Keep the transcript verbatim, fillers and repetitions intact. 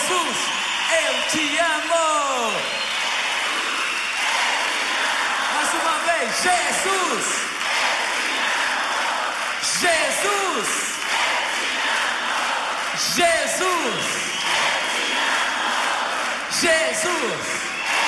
Jesus, eu te amo. Mais uma vez, Jesus, Jesus, Jesus, Jesus.